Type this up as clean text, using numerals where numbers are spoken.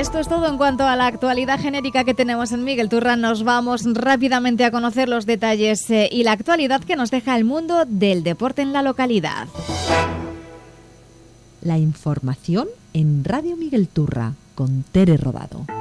Esto es todo en cuanto a la actualidad genérica que tenemos en Miguel Turra. Nos vamos rápidamente a conocer los detalles y la actualidad que nos deja el mundo del deporte en la localidad. La información en Radio Miguel Turra con Tere Rodado.